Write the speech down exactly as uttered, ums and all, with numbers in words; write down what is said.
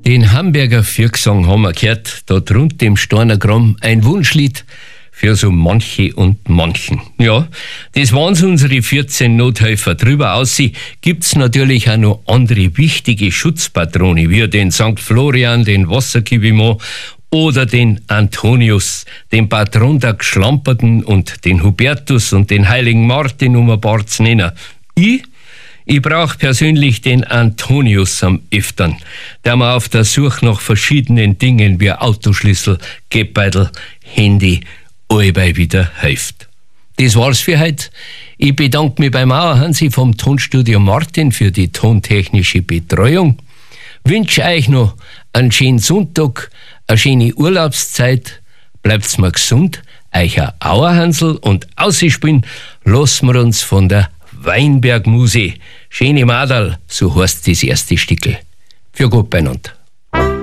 Den Hamburger Viergesang haben wir gehört, da drunter im Steinergramm ein Wunschlied für so manche und manchen. Ja, das waren's unsere vierzehn Nothelfer. Drüber aussehen gibt's natürlich auch noch andere wichtige Schutzpatrone, wie den Sankt Florian, den Wasserkibimann oder den Antonius, den Patron der Geschlamperten und den Hubertus und den heiligen Martin, um ein paar zu nennen. Ich Ich brauche persönlich den Antonius am öftern, der mir auf der Suche nach verschiedenen Dingen wie Autoschlüssel, Geldbeutel, Handy allbei wieder hilft. Das war's für heute. Ich bedanke mich beim Auerhansi vom Tonstudio Martin für die tontechnische Betreuung. Wünsche euch noch einen schönen Sonntag, eine schöne Urlaubszeit. Bleibt's mir gesund, euch ein Auerhansel und ausspielen lassen wir uns von der Weinbergmuse. Schöne Madal, so heißt das erste Stickel. Für Gott beieinander.